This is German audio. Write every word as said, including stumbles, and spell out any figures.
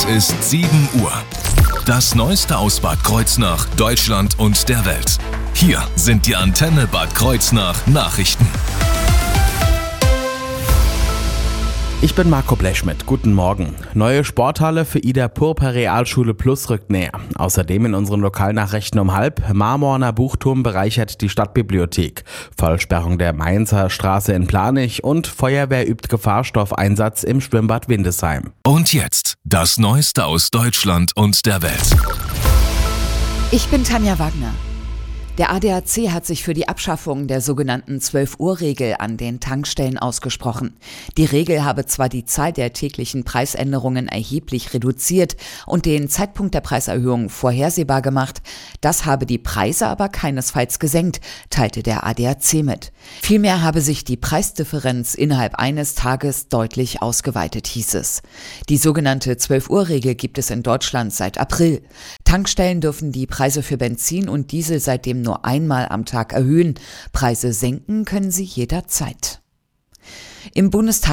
Es ist sieben Uhr. Das Neueste aus Bad Kreuznach, Deutschland und der Welt. Hier sind die Antenne Bad Kreuznach Nachrichten. Ich bin Marco Blechschmidt. Guten Morgen. Neue Sporthalle für Ida Purper Realschule Plus rückt näher. Außerdem in unseren Lokalnachrichten um halb: Marmorner Buchturm bereichert die Stadtbibliothek. Vollsperrung der Mainzer Straße in Planich und Feuerwehr übt Gefahrstoffeinsatz im Schwimmbad Windesheim. Und jetzt das Neueste aus Deutschland und der Welt. Ich bin Tanja Wagner. Der A D A C hat sich für die Abschaffung der sogenannten zwölf Uhr Regel an den Tankstellen ausgesprochen. Die Regel habe zwar die Zahl der täglichen Preisänderungen erheblich reduziert und den Zeitpunkt der Preiserhöhung vorhersehbar gemacht, das habe die Preise aber keinesfalls gesenkt, teilte der A D A C mit. Vielmehr habe sich die Preisdifferenz innerhalb eines Tages deutlich ausgeweitet, hieß es. Die sogenannte zwölf Uhr Regel gibt es in Deutschland seit April. Tankstellen dürfen die Preise für Benzin und Diesel seitdem nur einmal am Tag erhöhen. Preise senken können sie jederzeit. Im Bundestag